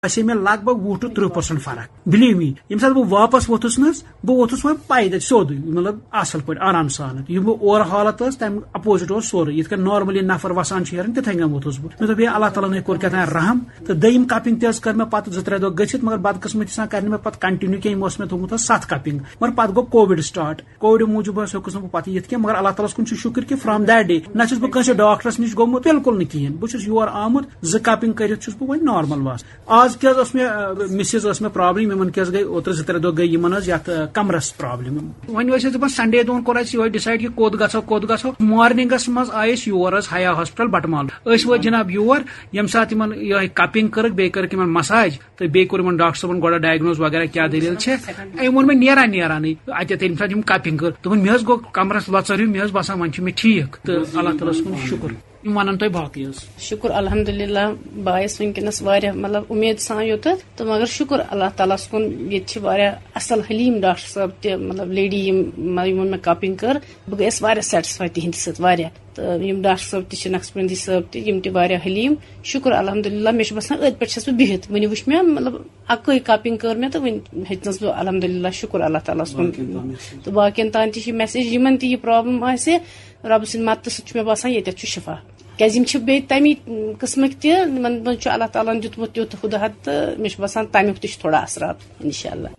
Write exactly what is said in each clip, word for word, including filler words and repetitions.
باسے مے لگ بھگ وہ ٹو ترہ پرسنٹ فرق بلیو می یم سات بہ واپس ووتھس نس بہ ووتھس وۄنۍ پیدل سیود مطلب اصل پٲٹھۍ آرام سان یم بہ اور حالت ٲس تمہِ اپوزٹ اوس سورُے یِتھ کٔنۍ نارملی نفر وسان چھِ ہیرن تِتھے کٔنۍ ووتھس بہ مےٚ دوٚپ ہے اللہ تعالیٰ ہن کوٚر کیٛاہ تام رحم تہٕ دٔیِم کپنگ تہِ حظ کٔر مےٚ پتہٕ زٕ ترٛےٚ دۄہ گٔژھِتھ مگر بدقٕسمتی سان کر نہٕ مےٚ پتہٕ کنٹنیو کینٛہہ یِمو اوس مےٚ تھوٚومُت حظ ستھ کپنگ مگر پتہٕ گوٚو کووِڈ سٹارٹ کووِڈ موٗجوٗب حظ ہیوٚکُس نہٕ بہٕ پتہٕ یِتھ کینٛہہ مگر اللہ تعالیٰ ہس کُن چھُ شُکر کہِ فرام دیٹ ڈے نہ چھُس بہٕ کٲنٛسہِ ڈاکٹرس نِش گوٚمُت بالکل نہٕ کِہینۍ بہٕ چھُس یور آمُت زٕ کپنگ کٔرِتھ چھُس بہٕ وۄنۍ نارمل واس آز کیٛاہ حظ ٲس مےٚ مسز ٲس مےٚ پرابلم یِمن کیٛاہ حظ گٔے اوترٕ زٕ ترٛےٚ دۄہ گٔے یِمن حظ یتھ کمرس پرابلم وۄنۍ ٲسۍ أسۍ دپان سنڈے دۄہن کوٚر اَسہِ یِہوے ڈِسایڈ کہِ کوٚت گژھو کوٚت گژھو مارننگس منٛز آیہِ أسۍ یور حظ حیا ہاسپٹل بٹمال أسۍ وٲتۍ جناب یور ییٚمہِ ساتہٕ یِمن یِہوے کپنگ کٔرٕکھ بیٚیہِ کٔرٕکھ یِمن مساج تہٕ بیٚیہِ کوٚر یِمن ڈاکٹر صٲبن گۄڈٕ ڈایگنوز وغیرہ کیٛاہ دٔلیٖل چھےٚ أمۍ ووٚن مےٚ نیران نیرانٕے اتٮ۪تھ ییٚمہِ ساتہٕ یِم کپنگ کٔر دوٚپُن مےٚ حظ گوٚو کمرس لۄژر ہیوٗ مےٚ حظ باسان وۄنۍ چھُ مےٚ ٹھیٖک تہٕ اللہ تعالیٰ ہس کُن شُکر یم ونن تۄہہِ باقٕے حظ شکر الحمدللہ بہٕ آیس ونکیٚنس واریاہ مطلب امید سان یوٚتتھ تہٕ مگر شکر اللہ تعالیٰ ہس کُن ییٚتہِ چھِ واریاہ اصل حلیٖم ڈاکٹر صٲب تہِ مطلب لیڈی یِم یِمن مےٚ کپنگ کٔر بہٕ گٔیس واریاہ سیٹسفاے تِہنٛدِ سۭتۍ واریاہ تہٕ یِم ڈاکٹر صٲب تہِ چھِ نقشبندی صٲب تہِ یِم تہِ واریاہ حلیٖم شکر الحمدللہ مےٚ چھُ باسان أتھۍ پٮ۪ٹھ چھس بہٕ بِہِتھ وُنہِ وٕچھ مےٚ مطلب اکٕے کپنگ کٔر مےٚ تہٕ وُنہِ ہیٚژنس بہٕ الحمدللہ شکر اللہ تعالیٰ ہس کُن تہٕ باقین تام تہِ چھِ میسیج یِمن تہِ یہِ پرابلم آسہِ رۄبہٕ سٕنٛدِ مدتہٕ سۭتۍ چھُ مےٚ باسان ییٚتٮ۪تھ چھُ شفا کیازِ یِم چھِ بیٚیہِ تمی قٕسمٕکۍ تہِ یِمن منٛز چھُ اللہ تعالیٰ ہن دیُتمُت تیُتھ خُدا تہٕ مےٚ چھُ باسان تمیُک تہِ چھُ تھوڑا اثرات انشاء اللہ.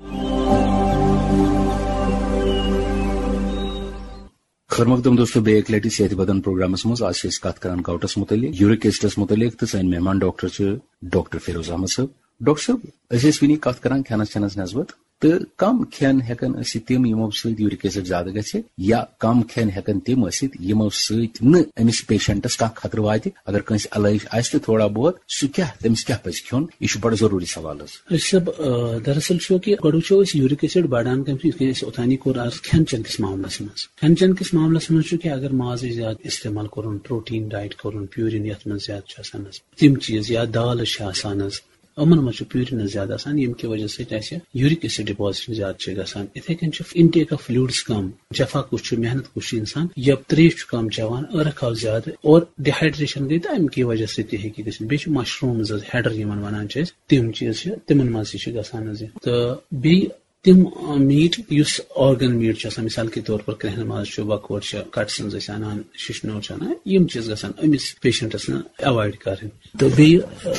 خیر مقدم دوستو بے ایک لٹہِ صحت بدن پروگرامس مز آج أسۍ کتھ کران گاؤٹس متعلق یورک ایسڈس متعلق تو سٲنۍ مہمان ڈاکٹر چھِ ڈاکٹر فیروز احمد صٲب. ڈاکٹر صٲب أسۍ ٲسۍ وٕنی کتھ کران کھٮ۪نس چٮ۪نس نسبت تہٕ کم کھٮ۪ن ہٮ۪کن ٲسِتھ تِم یِمو سۭتۍ یورک ایسڈ زیادٕ گژھِ یا کم کھٮ۪ن ہٮ۪کن تِم ٲسِتھ یِمو سۭتۍ نہٕ أمِس پیشنٹس کانٛہہ خطرٕ واتہِ اگر کٲنٛسہِ علٲج آسہِ تہِ تھوڑا بہت سُہ کیٛاہ تٔمِس کیٛاہ پزِ کھیوٚن یہِ چھُ بڑٕ ضروٗری سوال حظ. صٲب دراصل چھُ کہِ گۄڈٕ وٕچھو أسۍ یوٗرِک ایسڈ بڑان کمہِ سۭتۍ یِتھ کٔنۍ اَسہِ اوٚتانی کوٚر عرض کھٮ۪ن چٮ۪ن کِس معاملس منٛز کھٮ۪ن چٮ۪ن کِس معاملس منٛز چھُ کہِ اگر مازٕچ زیادٕ استعمال کوٚرُن پروٹیٖن ڈایٹ کوٚرُن پیوٗرِن یتھ منٛز زیادٕ چھُ آسان حظ تِم چیٖز یا دالہٕ چھِ آسان حظ یِمن منٛز چھُ پیوٗرِن زیادٕ آسان ییٚمہِ کہِ وجہ سۭتۍ اَسہِ یوٗرِک ایسڈ ڈِپازِٹ زیادٕ چھِ گژھان یِتھے کٔنۍ چھُ اِنٹیک آف فلوٗڈس کم جفا کُس چھُ محنت کُس چھُ انسان یا تریش چھُ کم چٮ۪وان ٲرکھ آو زیادٕ اور ڈِہایڈریشن گٔے تہٕ امہِ کہِ وجہ سۭتۍ تہِ ہیٚکہِ گٔژھِتھ بیٚیہِ چھُ مشروٗمز حظ ہیڈر یِمن ونان چھِ أسۍ تِم چیٖز چھِ تِمن منٛز تہِ چھِ گژھان حظ یہِ تہٕ بیٚیہِ تِم میٖٹ یُس آرگن میٖٹ چھُ آسان مثال کے طور پر کرٛہنہِ ماز چھُ بکوڑ چھِ کٹسنز أسۍ انان ششنور چھِ انان یِم چیٖز گژھن أمِس پیشنٹس نہٕ ایوایڈ کرٕنۍ تہٕ بیٚیہِ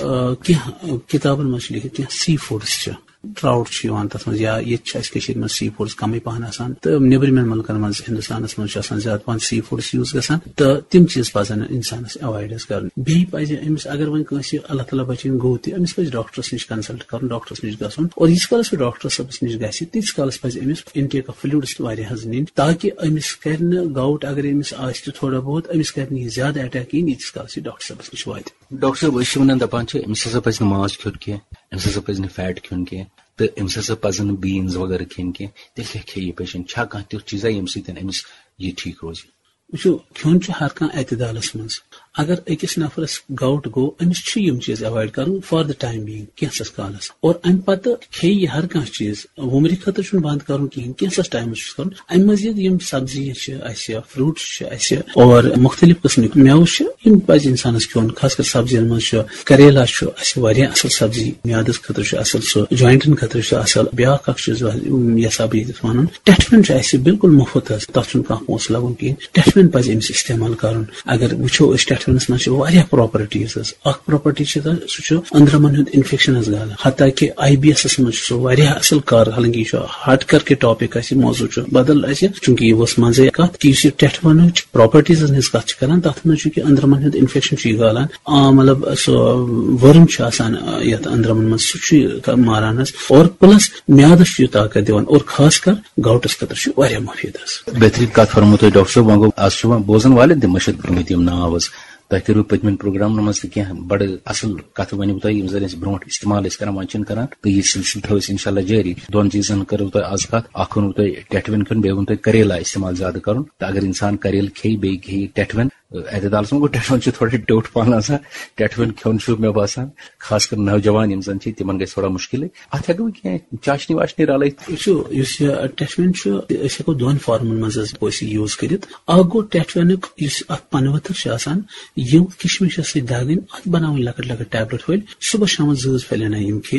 کینٛہہ کِتابن منٛز چھِ لیکھِتھ کینٛہہ سی فوڈس چھِ ٹراوُٹ چھُ یِوان تتھ منٛز یا ییٚتہِ چھِ اَسہِ کٔشیٖرِ منٛز سی فوڈس کمٕے پہن آسان تہٕ نیبرِمٮ۪ن مُلکن منٛز ہندوستانس منٛز چھُ آسان زیادٕ پہن سی فوڈس یوٗز گژھان تہٕ تِم چیٖز پزن نہٕ انسانس ایوایڈ حظ کرٕنۍ. بیٚیہِ پزِ أمِس اگر وۄنۍ کٲنٛسہِ اللہ تعالیٰ بچٲیِن گوٚو تہِ أمِس پزِ ڈاکٹرس نِش کنسلٹ کرُن ڈاکٹرس نِش گژھُن اور ییٖتِس کالس سُہ ڈاکٹر صٲبس نِش گژھِ تیٖتِس کالس پزِ أمِس انٹیک آف فلوٗڈس تہِ واریاہ حظ نِنۍ تاکہِ أمِس کرِ نہٕ گاوُٹ اگر أمِس آسہِ تہِ تھوڑا بہت أمِس کرِ نہٕ یہِ زیادٕ اٹیک کِہینۍ ییٖتِس کالس یہِ ڈاکٹر صٲبس نِش واتہِ. ڈاکٹر صٲب أسۍ چھِ ونان دپان چھِ أمِس ہسا پزِ نہٕ ماز کھیوٚن کینٛہہ أمِس ہسا پزِ نہٕ فیٹ کھیوٚن کینٛہہ تہٕ أمِس ہسا پزن نہٕ بیٖنز وغیرہ کھیٚنۍ کینٛہہ تیٚلہِ کیٛاہ کھیٚیہِ یہِ پیشنٹ چھا کانٛہہ تیُتھ چیٖزا ییٚمہِ سۭتۍ أمِس یہِ ٹھیٖک روزِ. وٕچھو کھیوٚن چھُ ہر کانٛہہ اعتدالس منٛز اگر أکِس نفرس گاوُٹ گوٚو أمِس چھُ یِم چیٖز ایوایڈ کرُن for the time being کینٛژھس calls اور امہِ پتہٕ کھیٚیہِ یہِ ہر کانٛہہ چیٖز وُمرِ خٲطرٕ چھُنہٕ بنٛد کرُن کِہینۍ کینٛژھس ٹایمس چھُس کرُن امہِ مزیٖد یِم سبزی چھِ اسہِ فروٗٹس چھِ اسہِ اور مختلف قٕسمٕکۍ میوٕ چھِ یِم پزِ انسانس کھیوٚن خاص کر سبزین منٛز چھُ کریلا چھُ اسہِ واریاہ اصل سبزی میادس خٲطرٕ چھُ اصل سُہ جوینٹن خٲطرٕ چھُ اصل بیاکھ اکھ چیٖز یژھا بہٕ ییٚتٮ۪تھ ونُن ٹیٹھوین چھُ اسہِ بالکل مُفت حظ تتھ چھُنہٕ کانٛہہ پونٛسہٕ لگُن کِہینۍ ٹیٹھوین پزِ أمِس استعمال کرُن اگر وٕچھو أسۍ ٹیٹھوینس منٛز چھِ واریاہ پراپرٹیز حظ اکھ پراپرٹی چھِ سُہ چھُ أنٛدرمن ہُنٛد انفیکشن حظ گالان حتاکہِ آی بی ایسس منٛز چھُ سُہ واریاہ اصل کار حالانکہِ یہِ چھُ ہٹ کر کے ٹاپک اسہِ موضوع چھُ بدل اسہِ چوٗنکہِ یہِ ؤژھ منٛزے کتھ کہِ یُس یہِ ٹیٹھوینٕچ پراپرٹیزن ہٕنٛز کتھ چھِ کران تتھ منٛز چھُ کہِ أنٛدرمن ہُنٛد انفیکشن چھُ یہِ گالان مطلب سُہ ؤرم چھُ آسان یتھ أنٛدرمن منٛز سُہ چھُ یہِ ماران حظ اور پلس میادس چھُ یہِ طاقت دِوان اور خاص کر گاوٹس خٲطرٕ چھُ واریاہ مُفیٖد حظ. بہترین کتھ فرمو تۄہہِ ڈاکٹر صٲب وۄنۍ گوٚو آز چھُ وۄنۍ بوزن والٮ۪ن تہِ مٔشِد کٔرمٕتۍ یِم ناو حظ تۄہہِ کٔرِو پٔتمٮ۪ن پروگرامن منٛز تہِ کینٛہہ بڑٕ اصل کتھٕ ؤنِو تۄہہِ یِم زن أسۍ برونٛٹھ استعمال ٲسۍ کران وۄنۍ چھِنہٕ کران تہٕ یہِ سلسلہٕ تھٲو أسۍ انشاء اللہ جٲری. دۄن چیٖزن کٔرٕو تۄہہِ آز کتھ اکھ ووٚنوٕ تۄہہِ ٹیٹھوین کھیوٚن بیٚیہِ ووٚن تۄہہِ کریلا استعمال زیادٕ کرُن تہٕ اگر انسان کریلہٕ کھیٚیہِ بیٚیہِ کھیٚیہِ ٹیٹھوین اعتدالس منٛز گوٚو ٹیٹھوین چھُ تھوڑا ٹیوٚٹھ پہن آسان ٹیٹھوین کھیوٚن چھُ مےٚ باسان خاص کر نوجوان یِم زن چھِ تِمن گژھِ تھوڑا مُشکلٕے اتھ ہیٚکو کینٛہہ چاشنی واشنی رلٲیِتھ. وٕچھو یُس یہِ ٹیٹھوین چھُ أسۍ ہیٚکو دۄن فارمن منٛز حظ أسۍ یوٗز کٔرِتھ اکھ گوٚو ٹیٹھوینُک یُس اتھ پنہٕ ؤتھٕر چھِ آسان یِم کشمِشس سۭتۍ دگٕنۍ اتھ بناوٕنۍ لۄکٕٹۍ لۄکٕٹۍ ٹیبلِٹ پھٔلۍ صبحس شامس زۭز پھٔلۍ انان یِم کھیٚنۍ